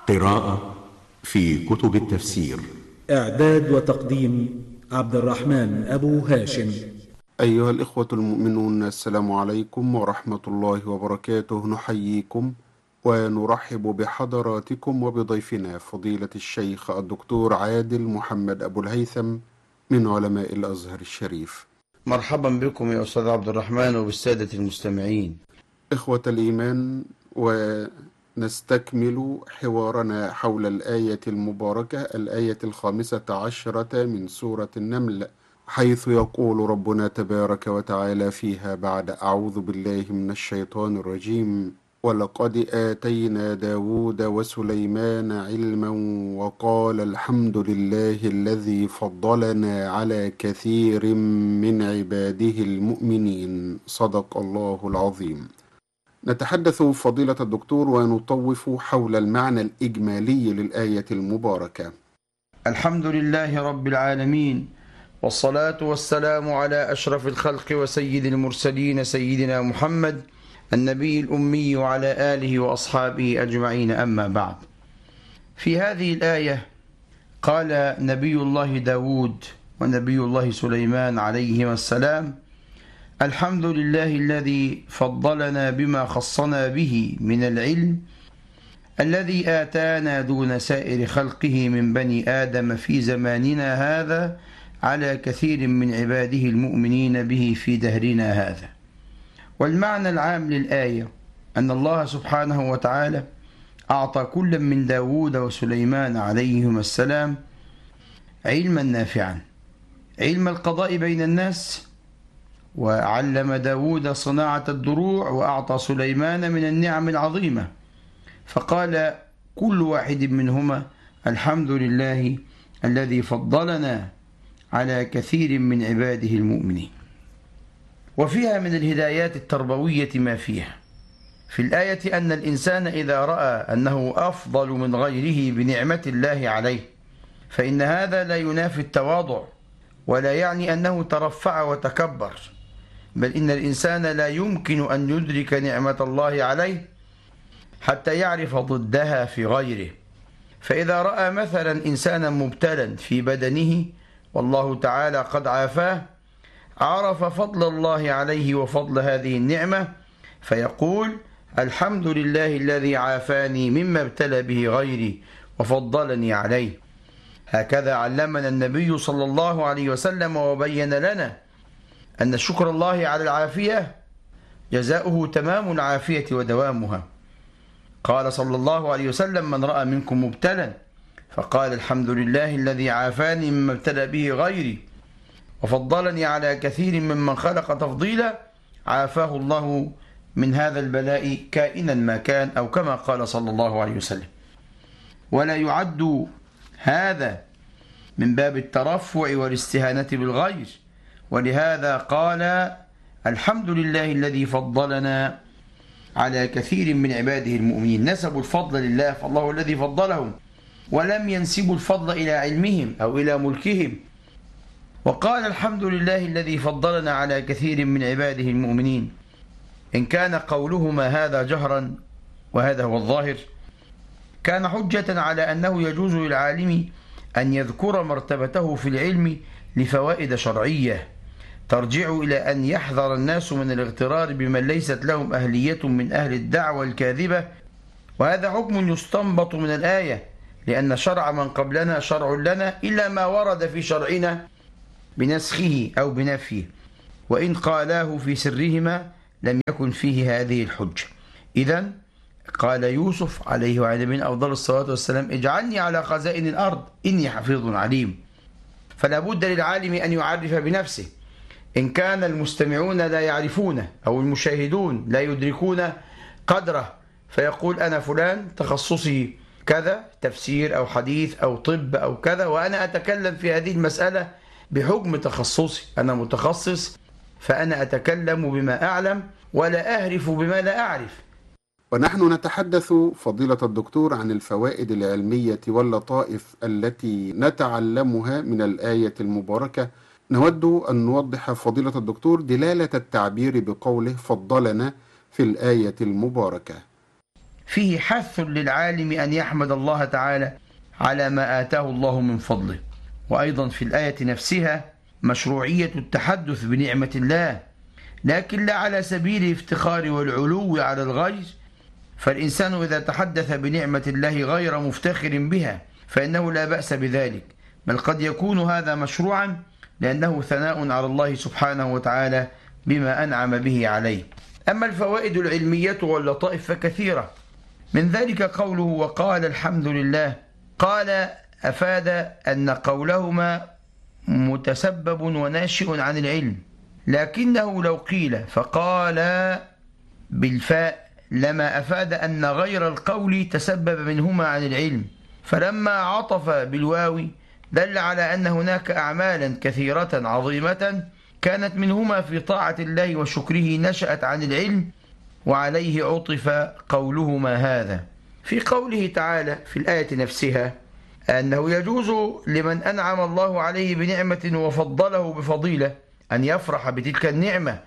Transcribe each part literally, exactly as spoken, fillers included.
قراءة في كتب التفسير. إعداد وتقديم عبد الرحمن أبو هاشم. أيها الإخوة المؤمنون، السلام عليكم ورحمة الله وبركاته. نحييكم ونرحب بحضراتكم وبضيفنا فضيلة الشيخ الدكتور عادل محمد أبو الهيثم من علماء الأزهر الشريف. مرحبا بكم يا أستاذ عبد الرحمن وبالسادة المستمعين. إخوة الإيمان، ونستكمل حوارنا حول الآية المباركة، الآية الخامسة عشرة من سورة النمل، حيث يقول ربنا تبارك وتعالى فيها بعد أعوذ بالله من الشيطان الرجيم: ولقد آتينا داود وسليمان علما وقال الحمد لله الذي فضلنا على كثير من عباده المؤمنين. صدق الله العظيم. نتحدث فضيلة الدكتور ونطوف حول المعنى الإجمالي للآية المباركة. الحمد لله رب العالمين، والصلاة والسلام على أشرف الخلق وسيد المرسلين سيدنا محمد النبي الأمي وعلى آله وأصحابه أجمعين، أما بعد. في هذه الآية قال نبي الله داود ونبي الله سليمان عليهما السلام: الحمد لله الذي فضلنا بما خصنا به من العلم الذي آتانا دون سائر خلقه من بني آدم في زماننا هذا على كثير من عباده المؤمنين به في دهرنا هذا. والمعنى العام للآية أن الله سبحانه وتعالى أعطى كل من داود وسليمان عليهما السلام علما نافعا، علم القضاء بين الناس، وعلم داود صناعة الدروع، وأعطى سليمان من النعم العظيمة. فقال كل واحد منهما: الحمد لله الذي فضلنا على كثير من عباده المؤمنين. وفيها من الهدايات التربوية ما فيها. في الآية أن الإنسان إذا رأى أنه أفضل من غيره بنعمة الله عليه فإن هذا لا ينافي التواضع، ولا يعني أنه ترفع وتكبر، بل إن الإنسان لا يمكن أن يدرك نعمة الله عليه حتى يعرف ضدها في غيره. فإذا رأى مثلا إنسانا مبتلا في بدنه والله تعالى قد عافاه، عرف فضل الله عليه وفضل هذه النعمة فيقول: الحمد لله الذي عافاني مما ابتلى به غيري وفضلني عليه. هكذا علمنا النبي صلى الله عليه وسلم وبين لنا أن شكر الله على العافية جزاؤه تمام العافية ودوامها. قال صلى الله عليه وسلم: من رأى منكم مبتلا فقال الحمد لله الذي عافاني مما ابتلى به غيري وفضلني على كثير ممن خلق تفضيلا، عافاه الله من هذا البلاء كائنا ما كان، أو كما قال صلى الله عليه وسلم. ولا يعد هذا من باب الترفع والاستهانة بالغير، ولهذا قال: الحمد لله الذي فضلنا على كثير من عباده المؤمنين. نسبوا الفضل لله، فالله الذي فضلهم، ولم ينسبوا الفضل إلى علمهم أو إلى ملكهم. وقال: الحمد لله الذي فضلنا على كثير من عباده المؤمنين. إن كان قولهما هذا جهرا، وهذا هو الظاهر، كان حجة على أنه يجوز للعالم أن يذكر مرتبته في العلم لفوائد شرعية ترجع إلى أن يحذر الناس من الاغترار بمن ليست لهم أهلية من أهل الدعوة الكاذبة. وهذا حكم يستنبط من الآية، لأن شرع من قبلنا شرع لنا إلا ما ورد في شرعنا بنسخه أو بنفيه، وإن قالاه في سرهما لم يكن فيه هذه الحجة. إذن قال يوسف عليه وعلى من أفضل الصلاة والسلام: اجعلني على خزائن الأرض إني حفيظ عليم. فلا بد للعالم أن يعرف بنفسه. إن كان المستمعون لا يعرفونه أو المشاهدون لا يدركون قدره فيقول: أنا فلان تخصصي كذا، تفسير أو حديث أو طب أو كذا، وأنا أتكلم في هذه المسألة بحكم تخصصي، أنا متخصص فأنا أتكلم بما أعلم ولا أهرف بما لا أعرف. ونحن نتحدث فضيلة الدكتور عن الفوائد العلمية واللطائف التي نتعلمها من الآية المباركة. نود أن نوضح فضيلة الدكتور دلالة التعبير بقوله فضلنا في الآية المباركة. فيه حث للعالم أن يحمد الله تعالى على ما آتاه الله من فضله. وأيضا في الآية نفسها مشروعية التحدث بنعمة الله، لكن لا على سبيل الافتخار والعلو على الغير، فالإنسان إذا تحدث بنعمة الله غير مفتخر بها فإنه لا بأس بذلك، بل قد يكون هذا مشروعا لأنه ثناء على الله سبحانه وتعالى بما أنعم به عليه. أما الفوائد العلمية واللطائف فكثيرة، من ذلك قوله وقال الحمد لله. قال أفاد أن قولهما متسبب وناشئ عن العلم، لكنه لو قيل فقال بالفاء لما أفاد أن غير القول تسبب منهما عن العلم، فلما عطف بالواو دل على أن هناك أعمالا كثيرة عظيمة كانت منهما في طاعة الله وشكره نشأت عن العلم، وعليه عطف قولهما هذا. في قوله تعالى في الآية نفسها أنه يجوز لمن أنعم الله عليه بنعمة وفضله بفضيلة أن يفرح بتلك النعمة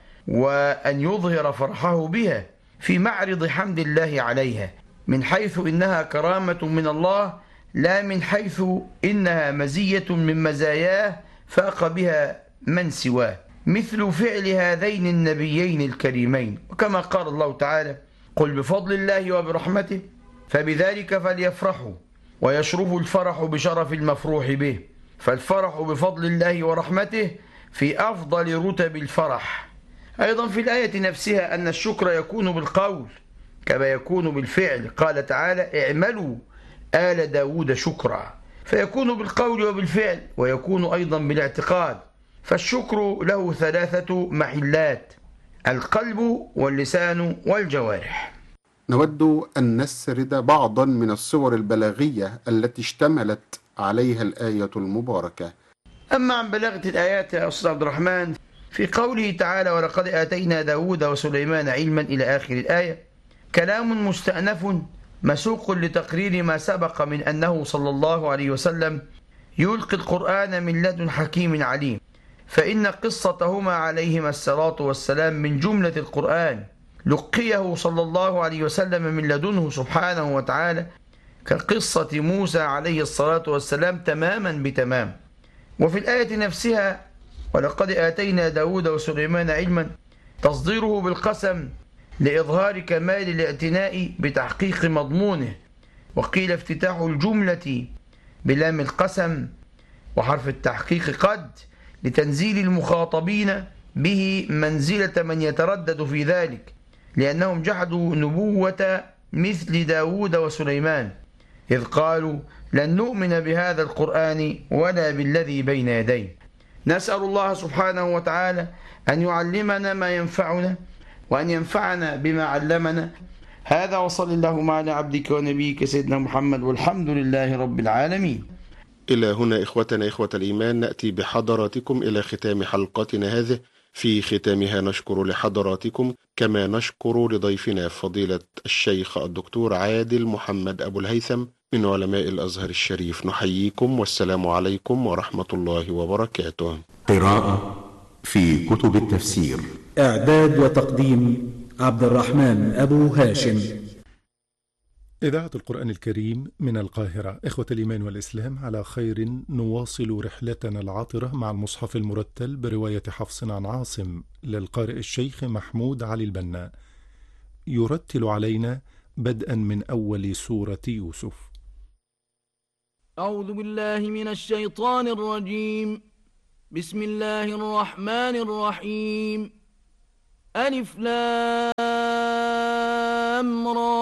وأن يظهر فرحه بها في معرض حمد الله عليها، من حيث إنها كرامة من الله، لا من حيث إنها مزية من مزاياه فاق بها من سواه، مثل فعل هذين النبيين الكريمين. وكما قال الله تعالى قل بفضل الله وبرحمته فبذلك فليفرحوا، ويشرف الفرح بشرف المفروح به، فالفرح بفضل الله ورحمته في أفضل رتب الفرح. أيضا في الآية نفسها أن الشكر يكون بالقول كما يكون بالفعل، قال تعالى اعملوا آل داود شكرا، فيكون بالقول وبالفعل ويكون أيضا بالاعتقاد. فالشكر له ثلاثة محلات: القلب واللسان والجوارح. نود أن نسرد بعضا من الصور البلاغية التي اشتملت عليها الآية المباركة. أما عن بلاغة الآيات يا أستاذ عبد الرحمن في قوله تعالى ولقد آتينا داود وسليمان علما إلى آخر الآية، كلام مستأنف مسوق لتقرير ما سبق من أنه صلى الله عليه وسلم يلقي القرآن من لدن حكيم عليم، فإن قصتهما عليهما الصلاة والسلام من جملة القرآن، لقيه صلى الله عليه وسلم من لدنه سبحانه وتعالى، كقصة موسى عليه الصلاة والسلام تماما بتمام. وفي الآية نفسها ولقد آتينا داود وسليمان علما تصديره بالقسم لإظهار كمال الاعتناء بتحقيق مضمونه، وقيل افتتاح الجملة بلام القسم وحرف التحقيق قد لتنزيل المخاطبين به منزلة من يتردد في ذلك، لأنهم جحدوا نبوة مثل داود وسليمان إذ قالوا لن نؤمن بهذا القرآن ولا بالذي بين يديه. نسأل الله سبحانه وتعالى أن يعلمنا ما ينفعنا وأن ينفعنا بما علمنا. هذا وصل اللهم على عبدك ونبيك سيدنا محمد، والحمد لله رب العالمين. إلى هنا إخوتنا إخوة الإيمان نأتي بحضراتكم إلى ختام حلقتنا هذه. في ختامها نشكر لحضراتكم كما نشكر لضيفنا فضيلة الشيخ الدكتور عادل محمد أبو الهيثم من علماء الأزهر الشريف. نحييكم والسلام عليكم ورحمة الله وبركاته. قراءة في كتب التفسير. إعداد وتقديم عبد الرحمن أبو هاشم. إذاعة القرآن الكريم من القاهرة. إخوة الإيمان والإسلام، على خير نواصل رحلتنا العاطرة مع المصحف المرتل برواية حفص عن عاصم للقارئ الشيخ محمود علي البنا، يرتل علينا بدءا من أول سورة يوسف. أعوذ بالله من الشيطان الرجيم. بسم الله الرحمن الرحيم. ألف لام را